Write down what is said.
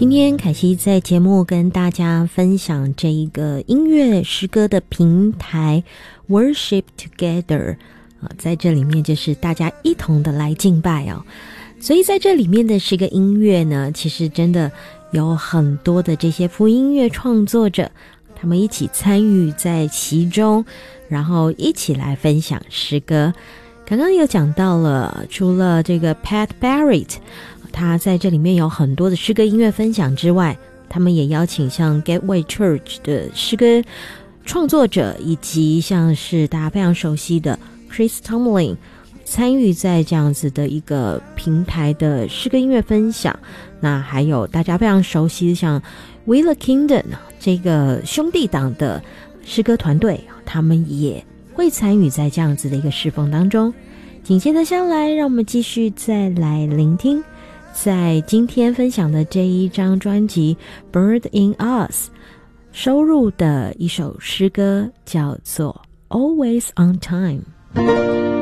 今天凯西在节目跟大家分享这一个音乐诗歌的平台 Worship Together，在这里面就是大家一同的来敬拜哦。所以在这里面的诗歌音乐呢，其实真的有很多的这些福音音乐创作者，他们一起参与在其中，然后一起来分享诗歌。刚刚有讲到了，除了这个 Pat Barrett， 他在这里面有很多的诗歌音乐分享之外，他们也邀请像 Gateway Church 的诗歌创作者，以及像是大家非常熟悉的 Chris Tomlin 参与在这样子的一个平台的诗歌音乐分享。那还有大家非常熟悉的像 We the Kingdom 这个兄弟党的诗歌团队，他们也会参与在这样子的一个侍奉当中。紧接着下来，让我们继续再来聆听在今天分享的这一张专辑 Bird in Us 收录的一首诗歌，叫做 Always on Time。